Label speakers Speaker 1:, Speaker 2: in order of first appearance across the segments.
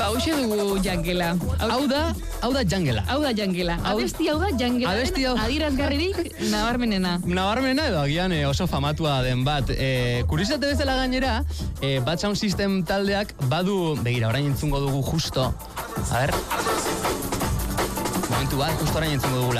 Speaker 1: hauxe dugu jangela.
Speaker 2: Hau da jangela.
Speaker 1: Hau da jangela. Abesti hau da jangela.
Speaker 2: Abesti hau.
Speaker 1: Adierazgarririk nabarmenena.
Speaker 2: Nabarmenena edo agian oso famatua den bat. Kuriositate bezala gainera, Bad Sound System taldeak badu, begira, orain entzungo dugu justo. A ver. Momentu bat, justo orain entzungo dugula.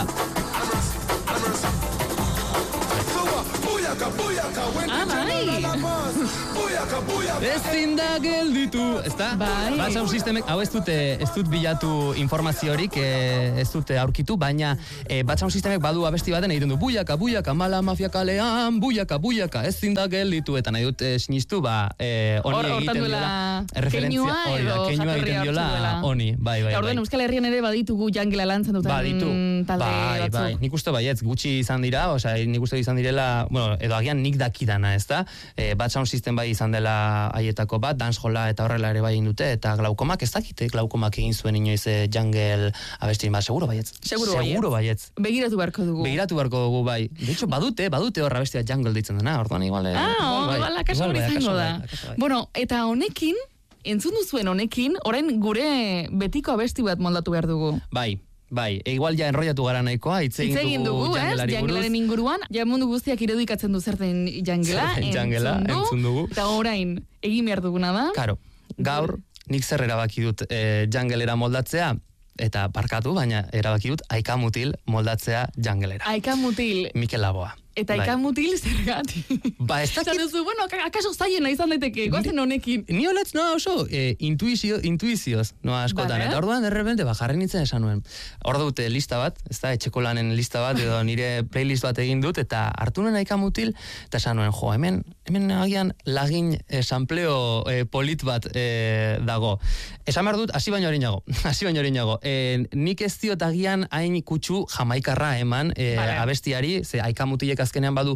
Speaker 2: Ezin da gelditu, ezta?
Speaker 1: Bai.
Speaker 2: Bad Sound Systemek, hau ez dut bilatu informaziorik, ez dute aurkitu, baina Bad Sound Systemek badu abesti baten egiten du buyaka, buyaka, mala mafia kalean, buyaka, buyaka, ezin da gelditu, eta nahi dut sinistu, honi egiten diola referentzia, keinua egiten diola honi, bai.
Speaker 1: Orden, Euskal Herrian ere baditugu jangela lantzen duten talde batzuk.
Speaker 2: Bai, nik uste baietz, gutxi izan dira, nik uste izan direla, bueno, edo agian nik dakidana, ezta? Bad Sound System bai izan dela haietako bat, danceholla eta horrela ere bai indute, eta glaukomak ez dakite, glaukomak egin zuen inoiz jungle abestien bat, seguro baietz. Seguro baietz.
Speaker 1: Begiratu beharko dugu.
Speaker 2: Bai. De hecho, badute horra abestia jungle ditzen dena, orduan igual...
Speaker 1: Akaso hori izango da. Bueno, eta honekin, entzun duzuen honekin, orain gure betiko abesti bat moldatu behar dugu.
Speaker 2: Bai, igual ja enrollatu gara nahikoa, hitz egin dugu jangelari buruz.
Speaker 1: Jangelaren inguruan, ja mundu guztiak irudikatzen du zerten jangela,
Speaker 2: entzun dugu.
Speaker 1: Eta orain, egin behar duguna da.
Speaker 2: Karo, gaur, nik zer erabaki dut jangelera moldatzea, eta parkatu, baina erabaki dut Aika Mutil moldatzea jangelera. Aika
Speaker 1: Mutil.
Speaker 2: Mikel Laboa.
Speaker 1: Eta Aika Mutil zergatik.
Speaker 2: Ez dakit.
Speaker 1: Zanuzu, bueno, akaso zaiena izan daiteke, goazen honekin.
Speaker 2: Ni olatz, oso, intuizioz, askotan. Eta orduan, derrepente, jarri nintzen esan nuen. Hor dute lista bat, ez da, etxeko lanen lista bat, edo nire playlist bat egin dut, eta hartu nuen Aika Mutil, eta esan nuen, hemen agian lagin sampleo polit bat dago. Esan behar dut, hasi baino hori nago. Nik ez diot agian hain kutsu jamaikarra eman abestiari, ze Aika Mutilek azkenean badu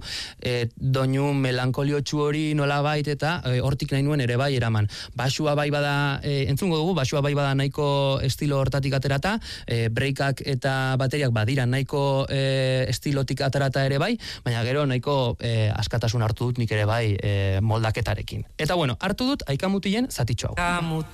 Speaker 2: doinu melankoliotsu hori nolabait eta hortik nahi nuen ere bai eraman. Basua bai bada, entzungo dugu, basua bai bada nahiko estilo hortatik aterata, breakak eta bateriak badira nahiko estilotik aterata ere bai, baina gero nahiko askatasun hartu dut nik ere bai moldaketarekin. Eta bueno, hartu dut Aika Mutilen zatitxo hau.